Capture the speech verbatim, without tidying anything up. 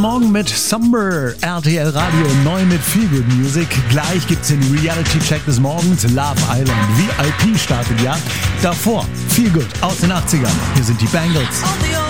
Morgen mit Summer, R T L Radio neun mit Feel Good Music. Gleich gibt's den Reality-Check des Morgens. Love Island V I P startet ja. Davor Feel Good aus den achtzigern. Hier sind die Bangles.